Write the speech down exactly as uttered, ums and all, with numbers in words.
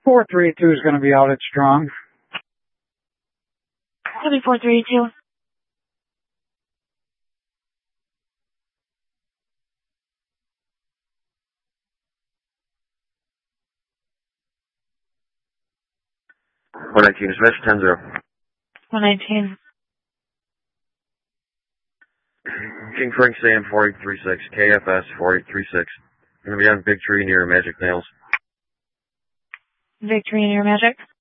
four three two is going to be out at strong. Copy four three two. one nineteen, dispatch ten zero. one nineteen. King Frank Sam four eight three six, K F S four eight three six. Going to be on Big Tree near Magic Nails. Victory near Magic.